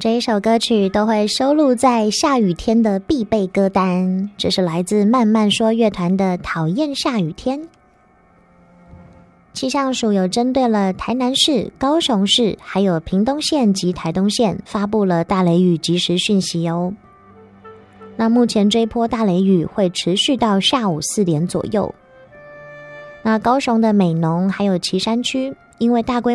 这一首歌曲都会收录在下雨天的必备歌单，这是来自慢慢说乐团的《讨厌下雨天》。气象署有针对了台南市、高雄市还有屏东县及台东县发布了大雷雨即时讯息哦。那目前这一波大雷雨会持续到下午4点左右。那高雄的美浓还有旗山区因为大规